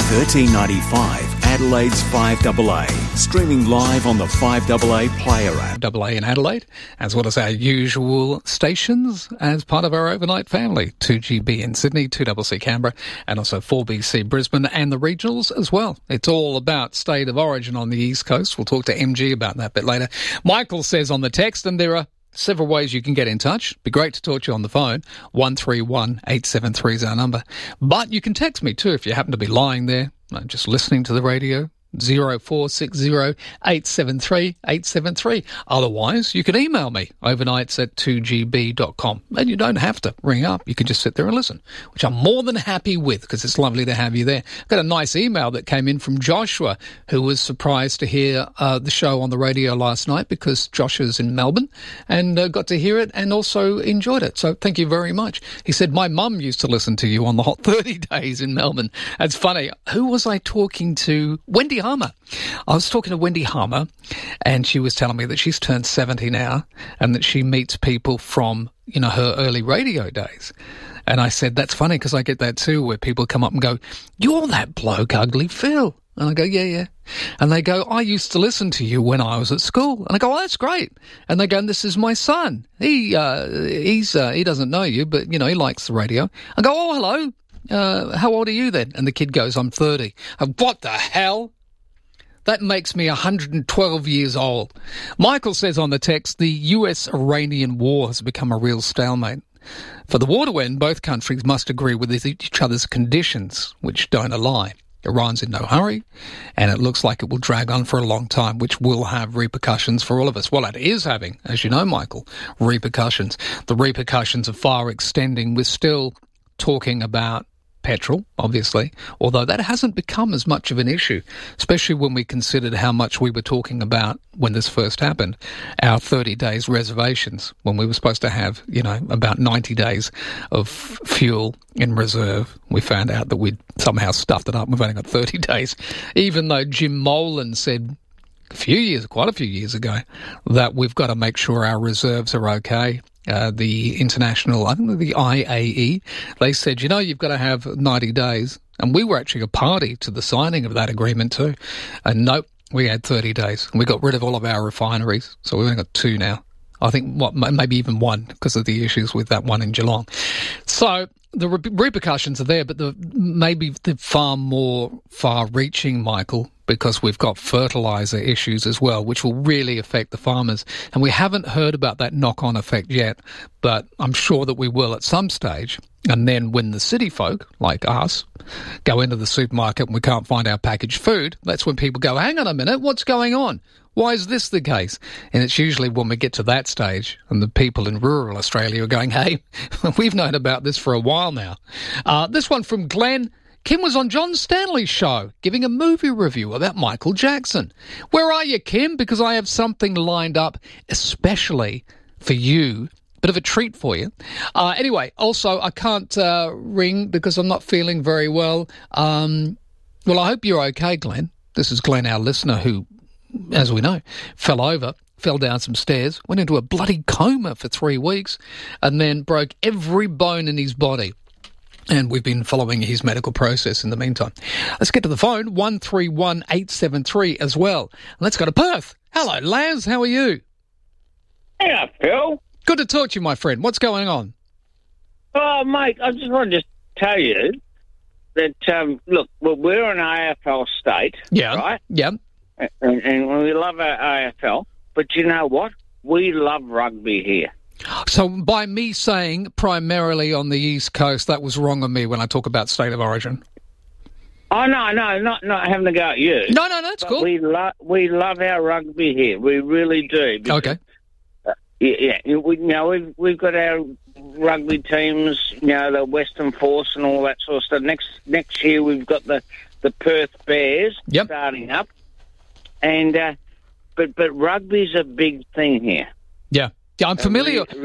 $13.95, Adelaide's 5AA. Streaming live on the 5AA Player app. AA in Adelaide, as well as our usual stations as part of our overnight family. 2GB in Sydney, 2CC Canberra, and also 4BC Brisbane and the regionals as well. It's all about State of Origin on the East Coast. We'll talk to MG about that a bit later. Michael says on the text, and there are several ways you can get in touch. Be great to talk to you on the phone. 131 873 is our number. But you can text me too if you happen to be lying there, just listening to the radio. 0460 873 873. Otherwise, you can email me overnights@2gb.com. And you don't have to ring up. You can just sit there and listen, which I'm more than happy with because it's lovely to have you there. Got a nice email that came in from Joshua, who was surprised to hear the show on the radio last night because Joshua's in Melbourne and got to hear it and also enjoyed it. So thank you very much. He said, my mum used to listen to you on the Hot 30 days in Melbourne. That's funny. Who was I talking to? Wendy Harmer. I was talking to Wendy Harmer and she was telling me that she's turned 70 now and that she meets people from, her early radio days. And I said, that's funny because I get that too, where people come up and go, you're that bloke, Ugly Phil. And I go, yeah. And they go, I used to listen to you when I was at school. And I go, oh, that's great. And they go, and this is my son. He doesn't know you, but, he likes the radio. I go, oh, hello. How old are you then? And the kid goes, I'm 30. What the hell? That makes me 112 years old. Michael says on the text, the US-Iranian war has become a real stalemate. For the war to end, both countries must agree with each other's conditions, which don't align. Iran's in no hurry, and it looks like it will drag on for a long time, which will have repercussions for all of us. Well, it is having, as you know, Michael, repercussions. The repercussions are far extending. We're still talking about petrol, obviously, although that hasn't become as much of an issue, especially when we considered how much we were talking about when this first happened, our 30 days reservations, when we were supposed to have, about 90 days of fuel in reserve. We found out that we'd somehow stuffed it up. We've only got 30 days, even though Jim Molan said quite a few years ago, that we've got to make sure our reserves are okay. The international, I think the IAE, they said, you've got to have 90 days. And we were actually a party to the signing of that agreement too. And nope, we had 30 days. And we got rid of all of our refineries. So we've only got 2 now. I think, maybe even 1 because of the issues with that one in Geelong. So the repercussions are there, but maybe the far more far-reaching, Michael, because we've got fertiliser issues as well, which will really affect the farmers. And we haven't heard about that knock-on effect yet, but I'm sure that we will at some stage. And then when the city folk, like us, go into the supermarket and we can't find our packaged food, that's when people go, hang on a minute, what's going on? Why is this the case? And it's usually when we get to that stage and the people in rural Australia are going, hey, we've known about this for a while now. This one from Glenn. Kim was on John Stanley's show giving a movie review about Michael Jackson. Where are you, Kim? Because I have something lined up especially for you. Bit of a treat for you. Anyway, also, I can't ring because I'm not feeling very well. Well, I hope you're okay, Glenn. This is Glenn, our listener, who, as we know, fell down some stairs, went into a bloody coma for 3 weeks, and then broke every bone in his body. And we've been following his medical process in the meantime. Let's get to the phone, 131 873 as well. Let's go to Perth. Hello, Laz. How are you? Yeah, Phil. Good to talk to you, my friend. What's going on? Oh, mate, I just wanted to tell you that, look, we're an AFL state, right? Yeah. And we love our AFL. But you know what? We love rugby here. So by me saying primarily on the East Coast, that was wrong of me when I talk about State of Origin. Oh, no, not having to go at you. No, it's cool. We love our rugby here. We really do. Because, okay. We've got our rugby teams, the Western Force and all that sort of stuff. Next year we've got the Perth Bears starting up. And but rugby's a big thing here. Yeah, I'm familiar.